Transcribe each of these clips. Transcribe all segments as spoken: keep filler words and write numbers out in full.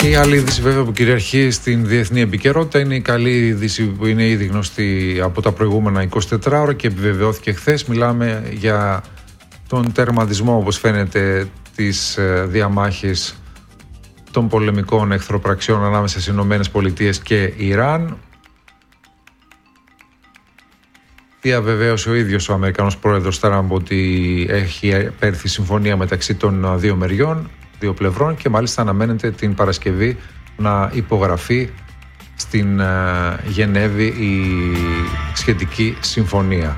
Η άλλη είδηση βέβαια που κυριαρχεί στην διεθνή επικαιρότητα είναι η καλή είδηση που είναι ήδη γνωστή από τα προηγούμενα εικοσιτέσσερις ώρα και επιβεβαιώθηκε χθες. Μιλάμε για τον τερματισμό, όπως φαίνεται, της διαμάχης των πολεμικών εχθροπραξιών ανάμεσα στις Ηνωμένες Πολιτείες και Ιράν. Διαβεβαίωσε ο ίδιος ο Αμερικανός πρόεδρος Τραμπ ότι έχει έρθει συμφωνία μεταξύ των δύο μεριών, δύο πλευρών, και μάλιστα αναμένεται την Παρασκευή να υπογραφεί στην Γενέβη η σχετική συμφωνία.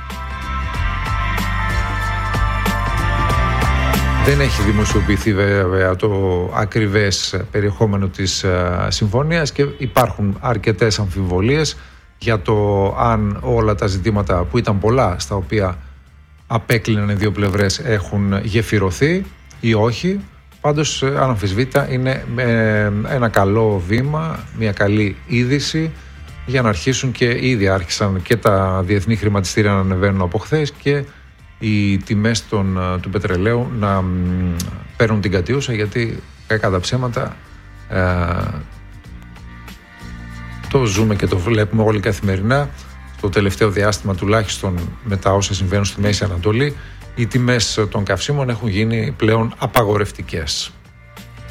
Δεν έχει δημοσιοποιηθεί βέβαια το ακριβές περιεχόμενο της συμφωνίας και υπάρχουν αρκετές αμφιβολίες για το αν όλα τα ζητήματα που ήταν πολλά, στα οποία απέκλειναν οι δύο πλευρές, έχουν γεφυρωθεί ή όχι. Πάντως αναμφισβήτητα είναι ένα καλό βήμα, μια καλή είδηση για να αρχίσουν, και ήδη άρχισαν και τα διεθνή χρηματιστήρια να ανεβαίνουν από χθες και οι τιμές των, του πετρελαίου να παίρνουν την κατιούσα, γιατί κακά τα ψέματα ε, το ζούμε και το βλέπουμε όλοι καθημερινά. Το τελευταίο διάστημα, τουλάχιστον με τα όσα συμβαίνουν στη Μέση Ανατολή, οι τιμές των καυσίμων έχουν γίνει πλέον απαγορευτικές.